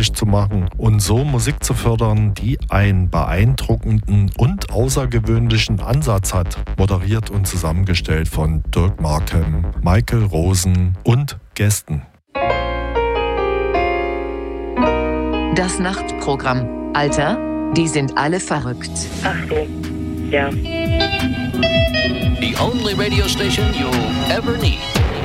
zugänglich zu machen und so Musik zu fördern, die einen beeindruckenden und außergewöhnlichen Ansatz hat. Moderiert und zusammengestellt von Dirk Markham, Michael Rosen und Gästen. Das Nachtprogramm. Alter, die sind alle verrückt. Ach so, ja. The only radio station you'll ever need.